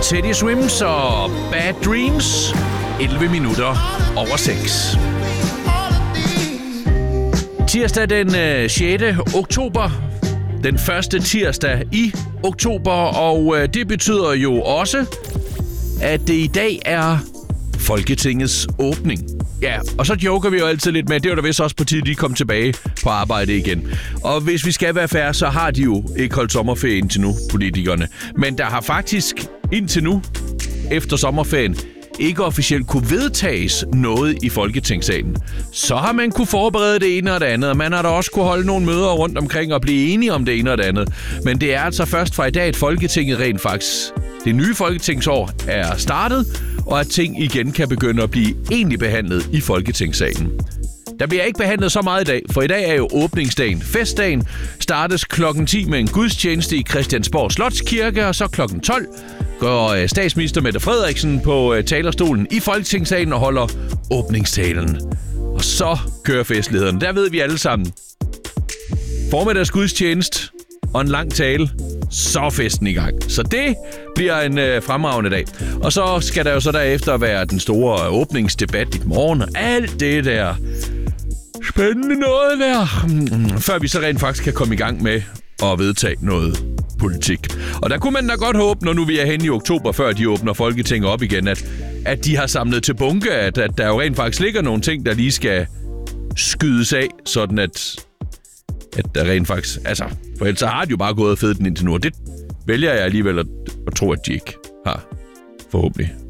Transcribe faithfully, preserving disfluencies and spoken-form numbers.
Teddy Swims og Bad Dreams. elleve minutter over seks. Tirsdag den sjette oktober. Den første tirsdag i oktober, og det betyder jo også, at det i dag er Folketingets åbning. Ja, og så joker vi jo altid lidt med, det var da vist også på tide, de kom tilbage på arbejde igen. Og hvis vi skal være fair, så har de jo ikke holdt sommerferie indtil nu, politikerne. Men der har faktisk indtil nu, efter sommerferien, ikke officielt kunne vedtages noget i Folketingssalen. Så har man kunne forberede det ene og det andet, og man har da også kunne holde nogle møder rundt omkring og blive enige om det ene og det andet. Men det er altså først fra i dag, at Folketinget rent faktisk, det nye folketingsår, er startet, og at ting igen kan begynde at blive egentlig behandlet i Folketingssalen. Der bliver ikke behandlet så meget i dag, for i dag er jo åbningsdagen. Festdagen startes klokken ti med en gudstjeneste i Christiansborg Slotskirke, og så klokken tolv går statsminister Mette Frederiksen på talerstolen i Folketingssalen og holder åbningstalen. Og så kører festlederen. Der ved vi alle sammen. Formiddags gudstjeneste og en lang tale, så er festen i gang. Så det bliver en øh, fremragende dag. Og så skal der jo så derefter være den store åbningsdebat i morgen, og alt det der spændende noget der, før vi så rent faktisk kan komme i gang med at vedtage noget politik. Og der kunne man da godt håbe, når nu vi er henne i oktober, før de åbner Folketinget op igen, at, at de har samlet til bunke, at, at der jo rent faktisk ligger nogle ting, der lige skal skydes af, sådan at at der rent faktisk, altså, for ellers har de jo bare gået og fedt den indtil nu, og det vælger jeg alligevel at, at tro, at de ikke har, forhåbentlig.